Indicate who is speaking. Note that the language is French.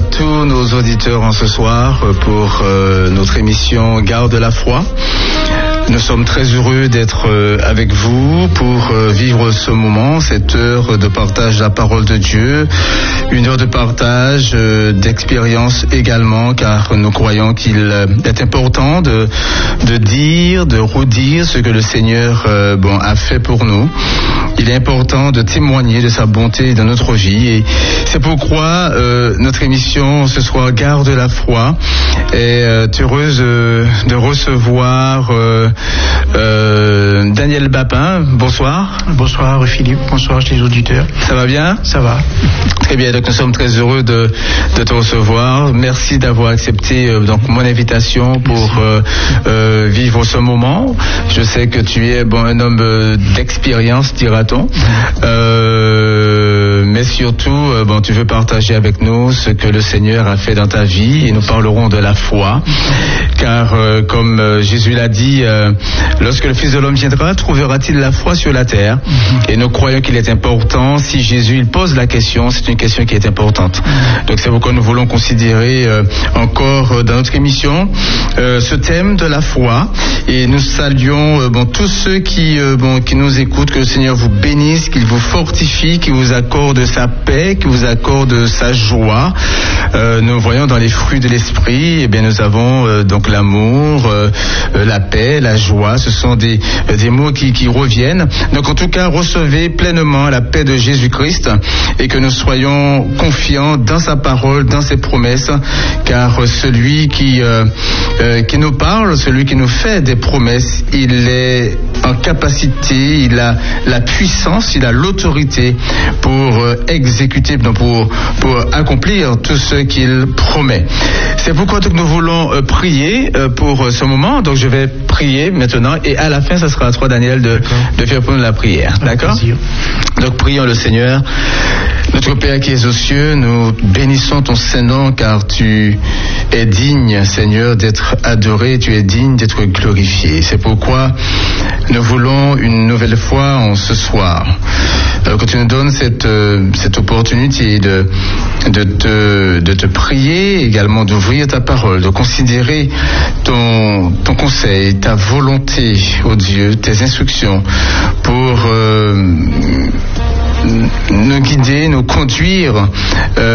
Speaker 1: tous nos auditeurs en ce soir pour notre émission Garde la foi. Nous sommes très heureux d'être avec vous pour vivre ce moment, cette heure de partage de la parole de Dieu, une heure de partage, d'expérience également, car nous croyons qu'il est important de dire, de redire ce que le Seigneur a fait pour nous. Il est important de témoigner de sa bonté dans notre vie et c'est pourquoi notre émission ce soir Garde la foi est heureuse de recevoir Daniel Bapin. Bonsoir.
Speaker 2: Bonsoir Philippe, bonsoir les auditeurs.
Speaker 1: Ça va bien?
Speaker 2: Ça va.
Speaker 1: Très bien, donc nous sommes très heureux de te recevoir. Merci d'avoir accepté donc mon invitation pour vivre ce moment. Je sais que tu es un homme d'expérience, dira-t-on. Mais surtout, tu veux partager avec nous ce que le Seigneur a fait dans ta vie et nous parlerons de la foi. Car comme Jésus l'a dit, lorsque le Fils de l'homme viendra, trouvera-t-il la foi sur la terre? Et nous croyons qu'il est important, si Jésus il pose la question, c'est une question qui est importante. Donc c'est pourquoi nous voulons considérer encore dans notre émission ce thème de la foi. Et nous saluons tous ceux qui nous écoutent, que le Seigneur vous bénisse, qu'il vous fortifie, qu'il vous accorde sa paix, qu'il vous accorde sa joie. Nous voyons dans les fruits de l'esprit, nous avons donc l'amour, la paix, la joie. Ce sont des mots qui reviennent. Donc en tout cas, recevez pleinement la paix de Jésus-Christ et que nous soyons confiants dans sa parole, dans ses promesses, car celui qui nous parle, celui qui nous fait des promesses, il est en capacité, il a la puissance, il a l'autorité pour exécuter, pour accomplir tout ce qu'il promet. C'est pourquoi donc nous voulons prier pour ce moment. Donc je vais prier maintenant et à la fin, ça sera à toi, Daniel, de faire pour nous la prière. D'accord? Donc prions le Seigneur. Notre Père qui es aux cieux, nous bénissons ton Saint-Nom car tu es digne, Seigneur, d'être adoré, tu es digne d'être glorifié. C'est pourquoi nous voulons une nouvelle fois en ce soir que tu nous donnes cette opportunité de te prier, également d'ouvrir ta parole, de considérer ton conseil, ta volonté, ô Dieu, tes instructions pour nous guider, nous conduire